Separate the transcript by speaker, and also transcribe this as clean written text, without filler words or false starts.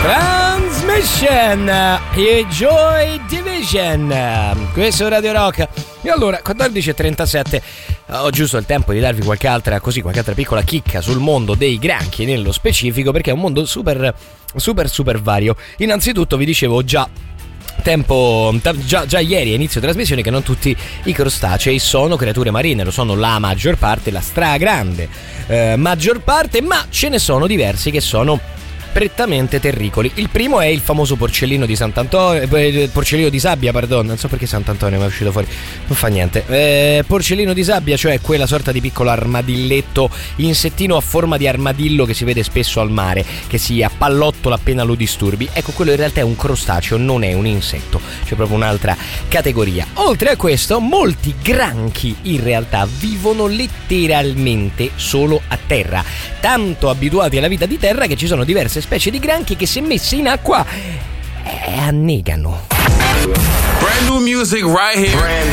Speaker 1: Transmission e Joy Division. Questo è Radio Rock. E allora, 14:37. Ho giusto il tempo di darvi qualche altra piccola chicca sul mondo dei granchi nello specifico, perché è un mondo super vario. Innanzitutto vi dicevo già ieri a inizio trasmissione che non tutti i crostacei sono creature marine, lo sono la maggior parte, la stragrande maggior parte, ma ce ne sono diversi che sono prettamente terricoli. Il primo è il famoso porcellino di Sant'Antonio, porcellino di sabbia, pardon, non so perché Sant'Antonio mi è uscito fuori, non fa niente. Porcellino di sabbia, cioè quella sorta di piccolo armadilletto, insettino a forma di armadillo che si vede spesso al mare, che si appallottola appena lo disturbi. Ecco, quello in realtà è un crostaceo, non è un insetto, c'è proprio un'altra categoria. Oltre a questo, molti granchi in realtà vivono letteralmente solo a terra, tanto abituati alla vita di terra che ci sono diverse specie di granchi che, se messe in acqua, annegano.
Speaker 2: Brand new music right here.